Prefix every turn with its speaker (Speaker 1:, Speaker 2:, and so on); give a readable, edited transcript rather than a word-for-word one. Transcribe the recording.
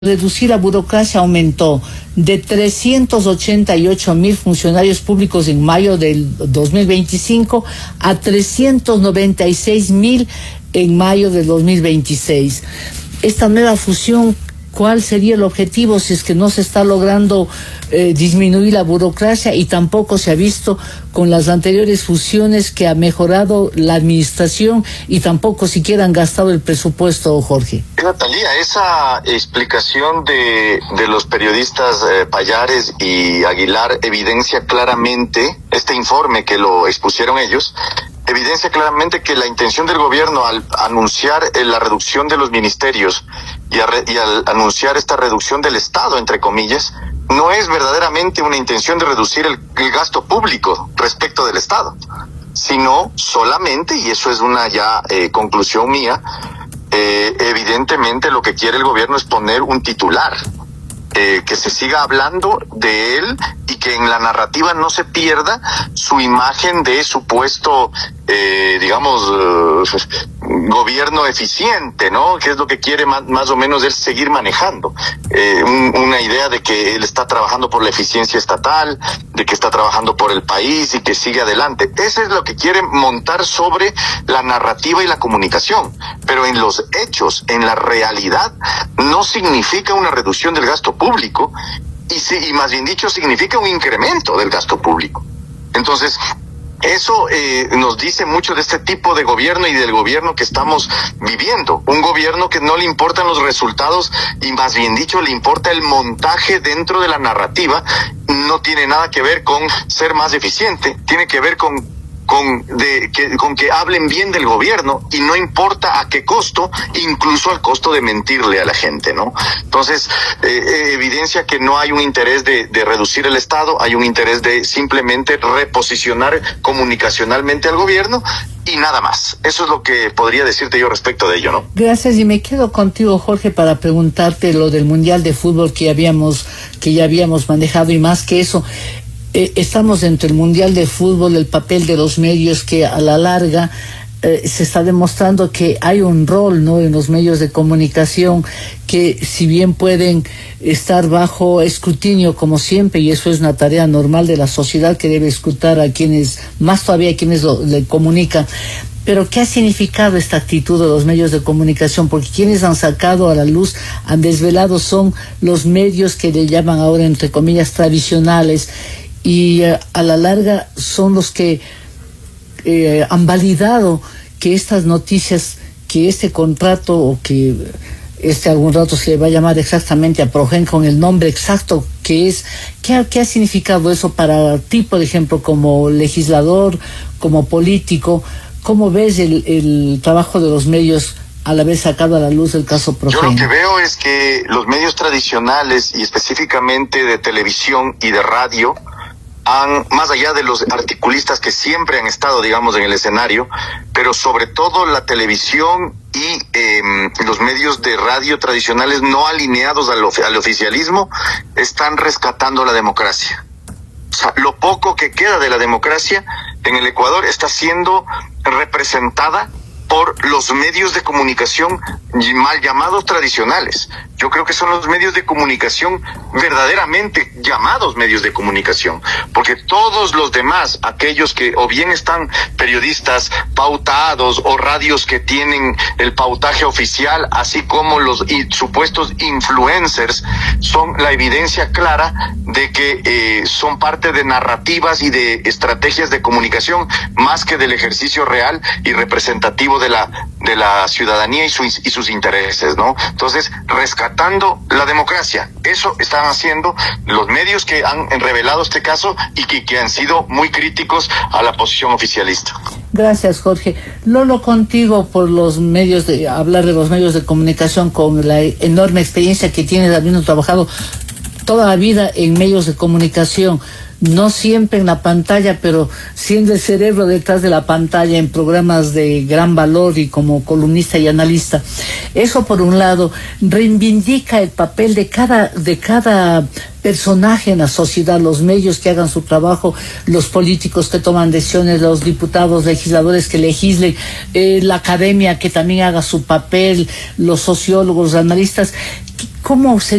Speaker 1: Reducir la burocracia aumentó de 388.000 funcionarios públicos en mayo del 2025 a 396.000 en mayo del 2026. Esta nueva fusión, ¿cuál sería el objetivo si es que no se está logrando disminuir la burocracia y tampoco se ha visto con las anteriores fusiones que ha mejorado la administración y tampoco siquiera han gastado el presupuesto, Jorge?
Speaker 2: Natalia, esa explicación de los periodistas Pallares y Aguilar evidencia claramente, este informe que lo expusieron ellos, evidencia claramente que la intención del gobierno al anunciar la reducción de los ministerios y al anunciar esta reducción del Estado, entre comillas, no es verdaderamente una intención de reducir el gasto público respecto del Estado, sino solamente, y eso es una conclusión mía, evidentemente lo que quiere el gobierno es poner un titular, que se siga hablando de él y que en la narrativa no se pierda su imagen de supuesto, gobierno eficiente, ¿no? Que es lo que quiere más o menos él seguir manejando. Una idea de que él está trabajando por la eficiencia estatal, de que está trabajando por el país y que sigue adelante. Eso es lo que quiere montar sobre la narrativa y la comunicación. Pero en los hechos, en la realidad, no significa una reducción del gasto público y más bien dicho significa un incremento del gasto público. Entonces, eso nos dice mucho de este tipo de gobierno y del gobierno que estamos viviendo. Un gobierno que no le importan los resultados y más bien dicho le importa el montaje dentro de la narrativa. No tiene nada que ver con ser más eficiente, tiene que ver con que hablen bien del gobierno y no importa a qué costo, incluso al costo de mentirle a la gente, ¿no? Entonces, evidencia que no hay un interés de reducir el Estado, hay un interés de simplemente reposicionar comunicacionalmente al gobierno y nada más. Eso es lo que podría decirte yo respecto de ello, ¿no?
Speaker 1: Gracias, y me quedo contigo, Jorge, para preguntarte lo del Mundial de Fútbol que ya habíamos manejado, y más que eso, estamos entre el Mundial de Fútbol, el papel de los medios, que a la larga se está demostrando que hay un rol, ¿no?, en los medios de comunicación, que si bien pueden estar bajo escrutinio como siempre, y eso es una tarea normal de la sociedad que debe escuchar a quienes, más todavía a quienes le comunican, pero ¿qué ha significado esta actitud de los medios de comunicación? Porque quienes han sacado a la luz, han desvelado, son los medios que le llaman ahora, entre comillas, tradicionales, y a la larga son los que han validado que estas noticias, que este contrato, o que algún rato se le va a llamar exactamente a Progen con el nombre exacto que es. ¿Qué ha significado eso para ti, por ejemplo, como legislador, como político? ¿Cómo ves el trabajo de los medios al haber sacado a la luz el caso Progen?
Speaker 2: Yo lo que veo es que los medios tradicionales, y específicamente de televisión y de radio, más allá de los articulistas que siempre han estado, digamos, en el escenario, pero sobre todo la televisión y los medios de radio tradicionales no alineados al oficialismo, están rescatando la democracia. O sea, lo poco que queda de la democracia en el Ecuador está siendo representada por los medios de comunicación mal llamados tradicionales. Yo creo que son los medios de comunicación verdaderamente llamados medios de comunicación, porque todos los demás, aquellos que o bien están periodistas pautados o radios que tienen el pautaje oficial, así como los supuestos influencers, son la evidencia clara de que son parte de narrativas y de estrategias de comunicación más que del ejercicio real y representativo de la ciudadanía y sus intereses, ¿no? Entonces, rescatando la democracia, eso están haciendo los medios que han revelado este caso y que han sido muy críticos a la posición oficialista.
Speaker 1: Gracias, Jorge. Lolo, contigo por hablar de los medios de comunicación, con la enorme experiencia que tienes, habiendo trabajado toda la vida en medios de comunicación, no siempre en la pantalla, pero siendo el cerebro detrás de la pantalla en programas de gran valor y como columnista y analista. Eso, por un lado, reivindica el papel de cada personaje en la sociedad, los medios que hagan su trabajo, los políticos que toman decisiones, los diputados, legisladores que legislen, la academia que también haga su papel, los sociólogos, los analistas. ¿Cómo se